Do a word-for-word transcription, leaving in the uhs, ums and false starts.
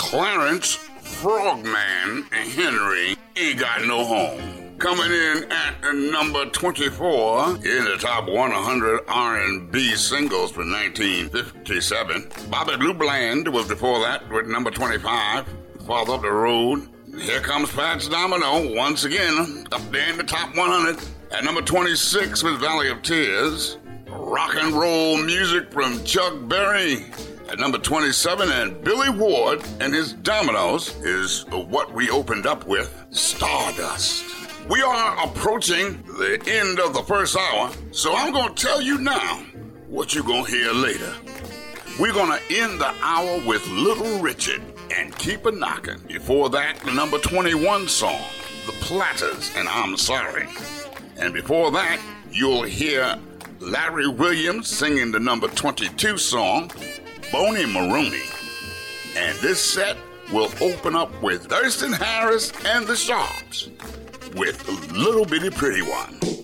Clarence Frogman Henry Ain't Got No Home. Coming in at number twenty-four in the top one hundred R and B singles for nineteen fifty-seven. Bobby Blue Bland was before that with number twenty-five, Father Up the Road. Here comes Fats Domino once again, up there in the top one hundred. At number twenty-six with Valley of Tears. Rock and roll music from Chuck Berry. At number twenty-seven, and Billy Ward and his Dominoes is what we opened up with, Stardust. We are approaching the end of the first hour, so I'm going to tell you now what you're going to hear later. We're going to end the hour with Little Richard and Keep a Knockin'. Before that, the number twenty-one song, The Platters and I'm Sorry. And before that, you'll hear Larry Williams singing the number twenty-two song, Boney Maroney. And this set will open up with Thurston Harris and the Sharps with Little Bitty Pretty One.